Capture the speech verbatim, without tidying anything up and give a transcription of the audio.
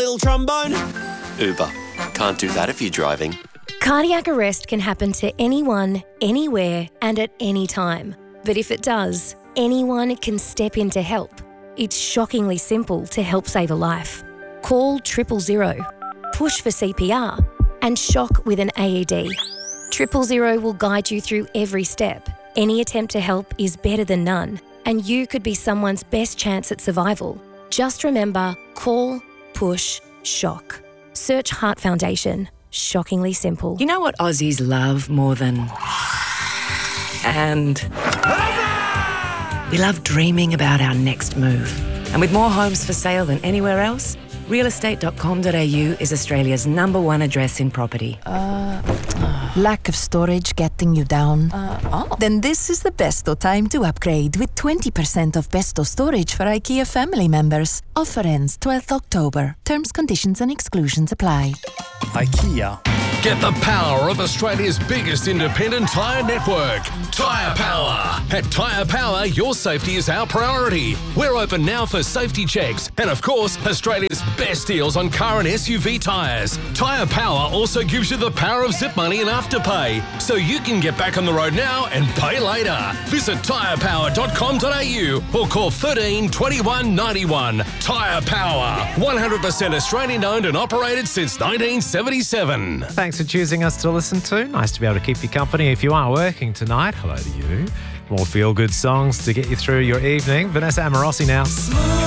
little trombone? Uber. Can't do that if you're driving. Cardiac arrest can happen to anyone, anywhere, and at any time. But if it does, anyone can step in to help. It's shockingly simple to help save a life. Call triple zero, push for C P R, and shock with an A E D. Triple zero will guide you through every step. Any attempt to help is better than none, and you could be someone's best chance at survival. Just remember, call, push, shock. Search Heart Foundation. Shockingly simple. You know what Aussies love more than... And... We love dreaming about our next move. And with more homes for sale than anywhere else, real estate dot com dot a u is Australia's number one address in property. Uh, uh, lack of storage getting you down? Uh, oh. Then this is the besto time to upgrade with twenty percent off besto storage for IKEA family members. Offer ends twelfth October. Terms, conditions and exclusions apply. IKEA. Get the power of Australia's biggest independent tyre network, Tyre Power. At Tyre Power, your safety is our priority. We're open now for safety checks and, of course, Australia's best deals on car and S U V tyres. Tyre Power also gives you the power of zip money and afterpay, so you can get back on the road now and pay later. Visit tyre power dot com dot a u or call thirteen twenty-one ninety-one. Tyre Power, one hundred percent Australian owned and operated since nineteen seventy-seven. Thanks for choosing us to listen to. Nice to be able to keep you company. If you are working tonight, hello to you. More feel-good songs to get you through your evening. Vanessa Amorosi now.